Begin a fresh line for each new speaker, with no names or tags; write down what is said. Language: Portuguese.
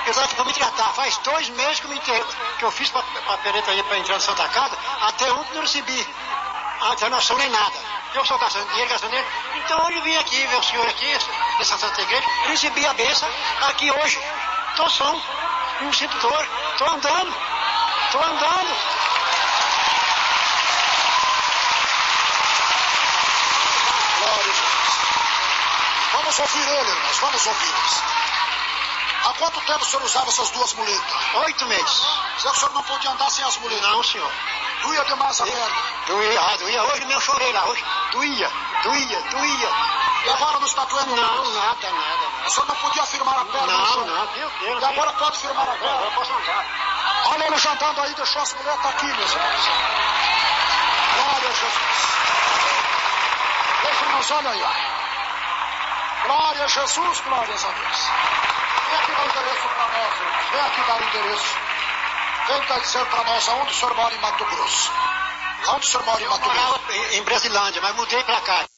Exato, para me tratar. Faz 2 meses que eu fiz papeleta aí para entrar na Santa Casa, até ontem não recebi internação nem nada. Eu sou caçandeiro. Então hoje vim aqui ver o senhor aqui, nessa Santa Igreja, recebi a benção aqui hoje. Estou são, não sinto dor, estou andando.
Glória a Jesus. Vamos ouvir ele, irmãos, vamos ouvi-los. Há quanto tempo o senhor usava essas 2 muletas?
8 meses.
O senhor não podia andar sem as muletas?
Não, senhor.
Doía demais a perna?
Doía. Hoje mesmo chorei lá, hoje. Doía.
E agora não está doendo?
Não, nada.
O senhor não podia firmar a perna?
Não, meu Deus.
E agora pode firmar a perna?
Eu posso andar.
Olha ele já andando aí, deixou as muletas aqui, meus irmãos. Glória a Jesus. Deixa, irmãos, olha aí, ó. Glória a Jesus, glórias a Deus. Vem aqui dar endereço para nós, irmãos. Vem aqui dar endereço. Vem dizer para nós aonde o senhor mora em Mato Grosso. Aonde o senhor mora em Mato Grosso?
Eu morava em Brasilândia, mas mudei para cá.